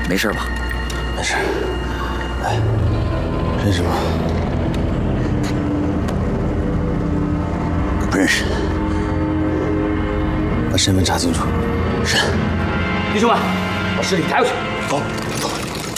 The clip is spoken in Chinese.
没事吧？ 没事。哎，认识吗？不认识。把身份查清楚。是。 弟兄们，把尸体抬过去。 走，走。